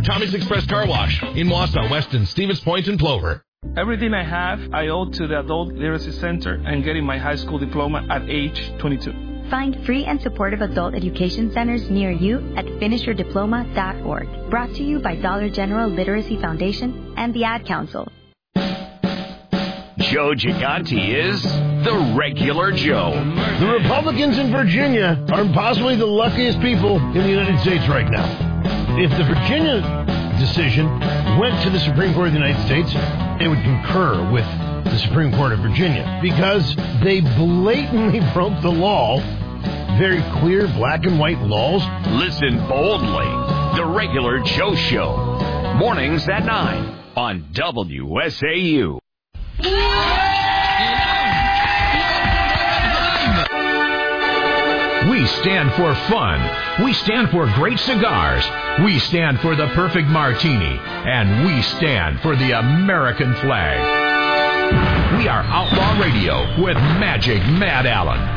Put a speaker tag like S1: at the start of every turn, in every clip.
S1: Tommy's Express Car Wash in Wausau, Weston, Stevens Point, and Plover.
S2: Everything I have, I owe to the Adult Literacy Center and getting my high school diploma at age 22.
S3: Find free and supportive adult education centers near you at finishyourdiploma.org. Brought to you by Dollar General Literacy Foundation and the Ad Council.
S4: Joe Gigante is the regular Joe.
S5: The Republicans in Virginia are possibly the luckiest people in the United States right now. If the Virginia decision went to the Supreme Court of the United States, it would concur with the Supreme Court of Virginia because they blatantly broke the law. Very clear black and white laws.
S4: Listen boldly. The regular Joe Show. Mornings at 9 on WSAU.
S6: We stand for fun. We stand for great cigars. We stand for the perfect martini. And we stand for the American flag. We are Outlaw Radio with Magic Matt Allen.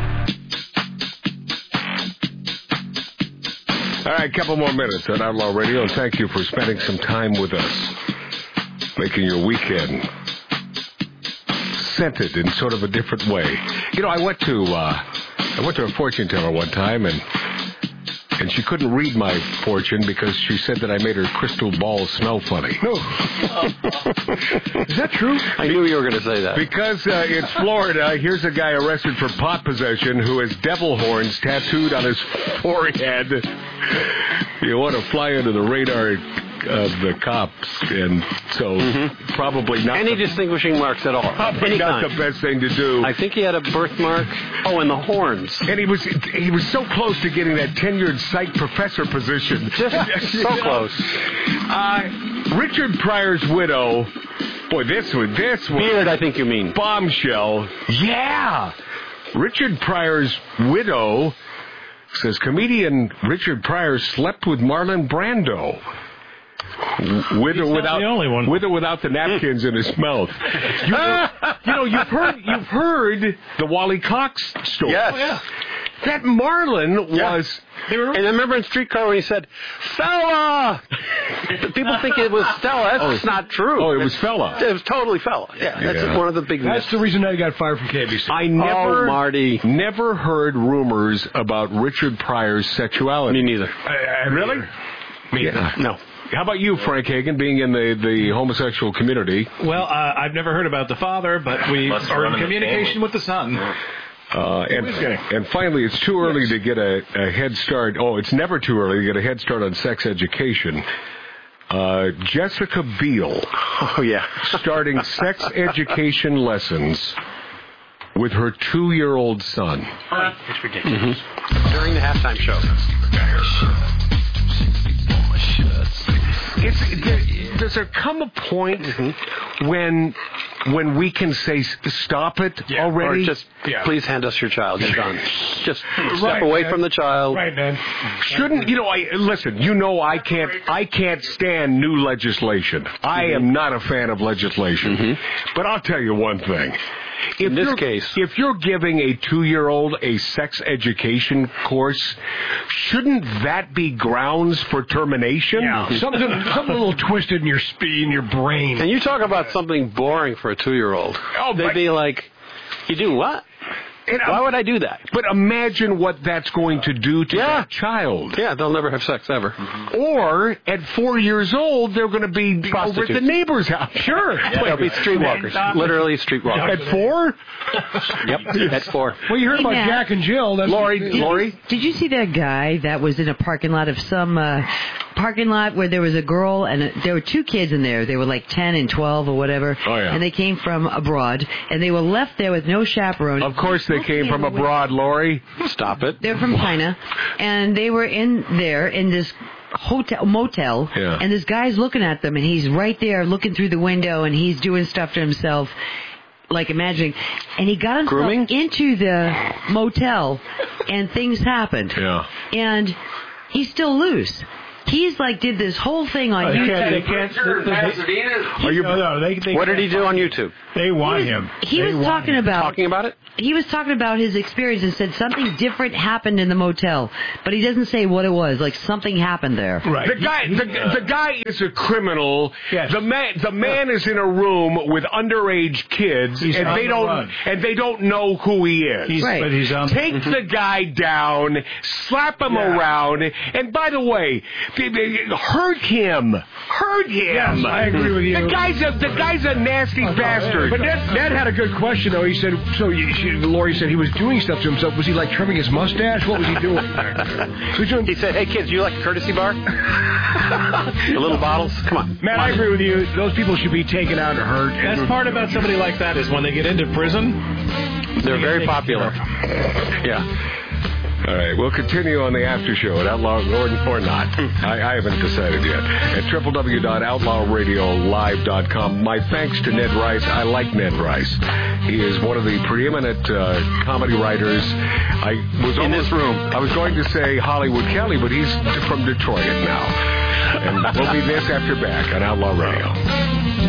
S7: All right, a couple more minutes on Outlaw Radio, and thank you for spending some time with us, making your weekend scented in sort of a different way. You know, I went to a fortune teller one time, and she couldn't read my fortune because she said that I made her crystal ball smell funny.
S5: No. Is that true?
S8: I knew you were going to say that.
S7: Because it's Florida, here's a guy arrested for pot possession who has devil horns tattooed on his forehead. You want to fly under the radar of the cops, and so probably not.
S8: Any distinguishing marks at all?
S7: Probably not the best thing to do.
S8: I think he had a birthmark. Oh, and the horns.
S7: And he was so close to getting that tenured psych professor position.
S8: Just so close.
S7: Richard Pryor's widow. Boy, this one.
S8: Beard, I think you mean.
S7: Bombshell. Yeah. Richard Pryor's widow says comedian Richard Pryor slept with Marlon Brando. With or without
S5: the only one.
S7: With or without the napkins in his mouth. You've heard the Wally Cox story.
S8: Yes. Oh, yeah.
S7: That Marlon was.
S8: And I remember in Streetcar when he said, "Fella!" People think it was Stella. That's not true.
S7: Oh, it was Fella.
S8: It was totally Fella. Yeah, that's one of the big.
S5: That's the reason I got fired from KBC.
S7: I never heard rumors about Richard Pryor's sexuality.
S8: Me neither.
S7: Really?
S5: Me neither.
S8: No.
S7: How about you, Frank Hagen, being in the homosexual community?
S9: Well, I've never heard about the father, but we are in communication with the son.
S7: And finally, it's too early to get a head start. Oh, it's never too early to get a head start on sex education. Jessica Biel.
S8: Oh, yeah.
S7: Starting sex education lessons with her 2-year-old son.
S9: It's ridiculous.
S8: During the halftime show.
S7: Does there come a point when we can say stop it already?
S8: Or just please hand us your child. You're done. Just step away from the child.
S5: Right, man.
S7: Shouldn't listen? I can't stand new legislation. I am not a fan of legislation. But I'll tell you one thing.
S8: In this case,
S7: if you're giving a 2-year-old a sex education course, shouldn't that be grounds for termination?
S5: Yeah. Something a little twisted in your brain.
S8: And you talk about something boring for a 2-year-old.
S7: Oh,
S8: they'd be like, "You do what? Why would I do that?"
S7: But imagine what that's going to do to that child.
S8: Yeah, they'll never have sex ever.
S7: Or at 4 years old, they're going to be over at the neighbor's house. Sure.
S8: They'll be streetwalkers. Literally streetwalkers.
S7: At 4?
S8: Yep, at 4.
S5: Well, you heard about
S10: Matt.
S5: Jack and Jill. That's
S7: Lori?
S10: Did you see that guy that was in a parking lot of some parking lot where there was a girl and there were 2 kids in there. They were like 10 and 12 or whatever.
S7: Oh, yeah.
S10: And they came from abroad and they were left there with no chaperone.
S7: Of course they came from abroad, Lori.
S8: Stop it.
S10: They're from China. And they were in there in this motel.
S7: Yeah.
S10: And this guy's looking at them and he's right there looking through the window and he's doing stuff to himself. Like imagining, and he got himself into the motel, and things happened.
S7: Yeah.
S10: And he's still loose. He's like did this whole thing on YouTube.
S11: They can't.
S8: What did he do on YouTube?
S11: They want him.
S10: He was talking about
S8: it.
S10: He was talking about his experience and said something different happened in the motel, but he doesn't say what it was. Like something happened there.
S11: Right.
S7: The guy is a criminal.
S11: Yes.
S7: The man is in a room with underage kids, and they don't know who he is.
S11: But he's on.
S7: Take the guy down, slap him around, and by the way, hurt him.
S11: Yes, I agree with you.
S7: The guy's a nasty bastard.
S5: But Ned had a good question though. He said, Lori said he was doing stuff to himself. Was he like trimming his mustache? What was he doing?
S8: He said, "Hey kids, you like a courtesy bar? The little bottles? Come on."
S5: Man, I agree with you. Those people should be taken out or hurt.
S9: Best part about somebody like that is when they get into prison,
S8: they're very popular. Yeah.
S7: All right, we'll continue on the after show at Outlaw or not. I haven't decided yet. At www.outlawradiolive.com. My thanks to Ned Rice. I like Ned Rice. He is one of the preeminent comedy writers. I was going to say Hollywood Kelly, but he's from Detroit now. And we'll be this after back on Outlaw Radio.